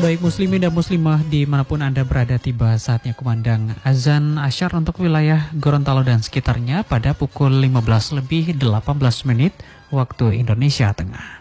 Baik muslimin dan muslimah dimanapun Anda berada, tiba saatnya kumandang azan asyar untuk wilayah Gorontalo dan sekitarnya pada pukul 15 lebih 18 menit waktu Indonesia Tengah.